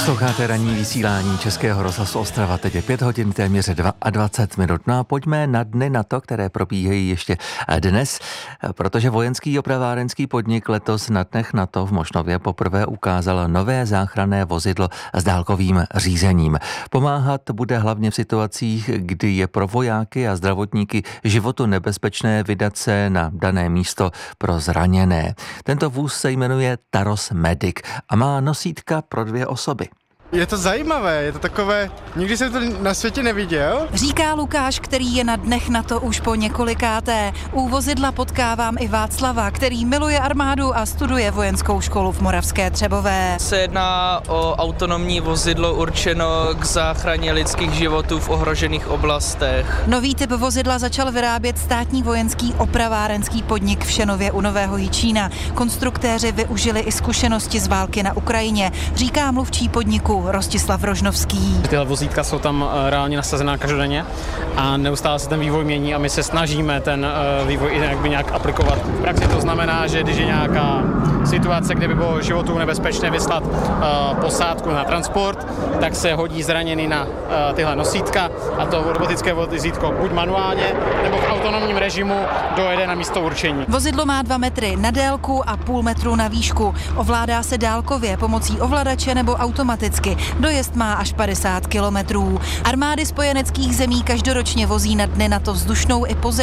Posloucháte ranní vysílání Českého rozhlasu Ostrava. Teď je 5 hodin, téměř 22 minut. No a pojďme na dny NATO, které probíhají ještě dnes, protože vojenský opravárenský podnik letos na dnech NATO v Mošnově poprvé ukázal nové záchranné vozidlo s dálkovým řízením. Pomáhat bude hlavně v situacích, kdy je pro vojáky a zdravotníky životu nebezpečné vydat se na dané místo pro zraněné. Tento vůz se jmenuje Taros Medic a má nosítka pro 2 osoby. Je to zajímavé, je to takové, nikdy jsem to na světě neviděl. Říká Lukáš, který je na dnech NATO už po několikáté. U vozidla potkávám i Václava, který miluje armádu a studuje vojenskou školu v Moravské Třebové. Se jedná o autonomní vozidlo určeno k záchraně lidských životů v ohrožených oblastech. Nový typ vozidla začal vyrábět státní vojenský opravárenský podnik v Šenově u Nového Jičína. Konstruktéři využili i zkušenosti z války na Ukrajině, říká mluvčí podniku Rostislav Rožnovský. Tyhle vozítka jsou tam reálně nasazená každodenně a neustále se ten vývoj mění a my se snažíme ten vývoj i nějak aplikovat. V praxi to znamená, že když je nějaká situace, kde by bylo životu nebezpečné vyslat posádku na transport, tak se hodí zraněný na tyhle nosítka a to robotické vozítko buď manuálně nebo v autonomním režimu dojede na místo určení. Vozidlo má 2 metry na délku a půl metru na výšku. Ovládá se dálkově pomocí ovladače nebo automaticky. Dojezd má až 50 kilometrů. Armády spojeneckých zemí každoročně vozí na dny NATO vzdušnou i pozemní